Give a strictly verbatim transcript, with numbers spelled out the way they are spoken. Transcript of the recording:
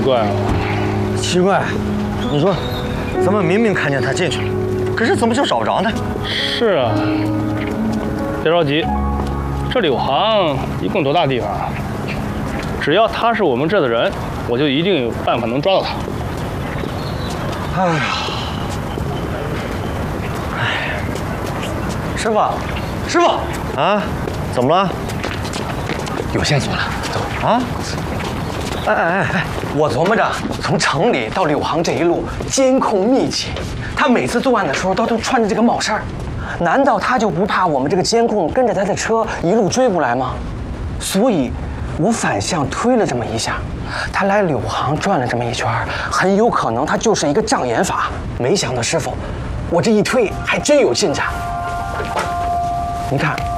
怪啊！ 奇怪，你说，咱们明明看见他进去了，可是怎么就找不着呢？ 是啊，别着急，这柳行一共多大地方啊？只要他是我们这的人，我就一定有办法能抓到他。 哎呀，哎，师傅，师傅啊，怎么了？ 有线索了，走啊！哎哎哎哎， 我琢磨着从城里到柳行这一路监控密集，他每次作案的时候都都穿着这个帽衫，难道他就不怕我们这个监控跟着他的车一路追过来吗？所以，我反向推了这么一下，他来柳行转了这么一圈，很有可能他就是一个障眼法。没想到师傅，我这一推还真有进展。你看。